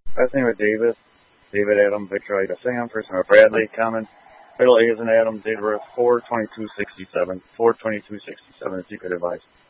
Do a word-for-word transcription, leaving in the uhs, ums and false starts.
Last name is Davis. David Adam Victor Ida Sam. First name is Bradley. Common. Middle A is an Adam. Date of birth four twenty two sixty seven. four twenty two sixty seven. If you could advise.